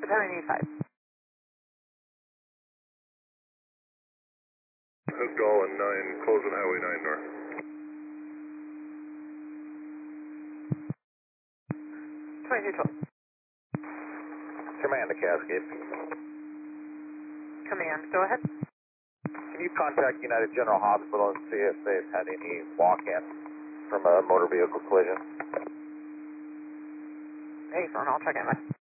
Battalion E5. Golden 9, closing Highway 9 north. Command to Cascade. Command, go ahead. Can you contact United General Hospital and see if they've had any walk-in from a motor vehicle collision? Hey, phone, I'll check in.